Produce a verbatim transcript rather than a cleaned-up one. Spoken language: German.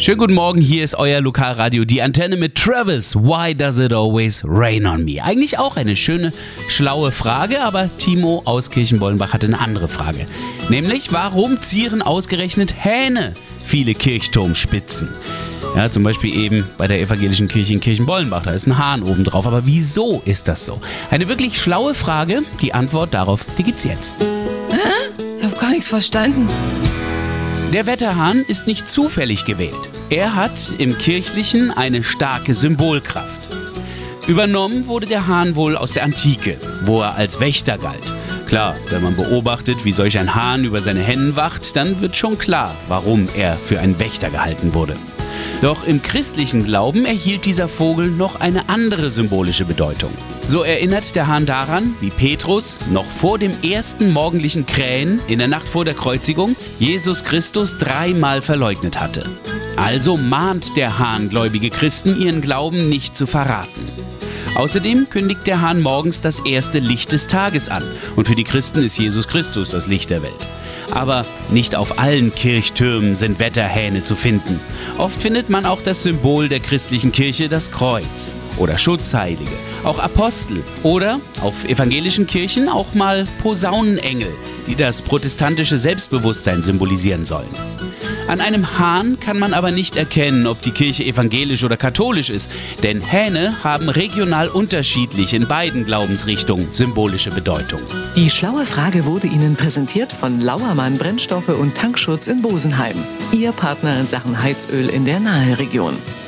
Schönen guten Morgen, hier ist euer Lokalradio, die Antenne mit Travis. Why does it always rain on me? Eigentlich auch eine schöne, schlaue Frage, aber Timo aus Kirchenbollenbach hatte eine andere Frage. Nämlich, warum zieren ausgerechnet Hähne viele Kirchturmspitzen? Ja, zum Beispiel eben bei der evangelischen Kirche in Kirchenbollenbach, da ist ein Hahn oben drauf. Aber wieso ist das so? Eine wirklich schlaue Frage, die Antwort darauf, die gibt's jetzt. Hä? Ich hab gar nichts verstanden. Der Wetterhahn ist nicht zufällig gewählt. Er hat im Kirchlichen eine starke Symbolkraft. Übernommen wurde der Hahn wohl aus der Antike, wo er als Wächter galt. Klar, wenn man beobachtet, wie solch ein Hahn über seine Hennen wacht, dann wird schon klar, warum er für einen Wächter gehalten wurde. Doch im christlichen Glauben erhielt dieser Vogel noch eine andere symbolische Bedeutung. So erinnert der Hahn daran, wie Petrus noch vor dem ersten morgendlichen Krähen in der Nacht vor der Kreuzigung Jesus Christus dreimal verleugnet hatte. Also mahnt der Hahn gläubige Christen, ihren Glauben nicht zu verraten. Außerdem kündigt der Hahn morgens das erste Licht des Tages an. Und für die Christen ist Jesus Christus das Licht der Welt. Aber nicht auf allen Kirchtürmen sind Wetterhähne zu finden. Oft findet man auch das Symbol der christlichen Kirche, das Kreuz. Oder Schutzheilige, auch Apostel oder auf evangelischen Kirchen auch mal Posaunenengel, die das protestantische Selbstbewusstsein symbolisieren sollen. An einem Hahn kann man aber nicht erkennen, ob die Kirche evangelisch oder katholisch ist, denn Hähne haben regional unterschiedlich in beiden Glaubensrichtungen symbolische Bedeutung. Die schlaue Frage wurde Ihnen präsentiert von Lauermann Brennstoffe und Tankschutz in Bosenheim. Ihr Partner in Sachen Heizöl in der Naheregion.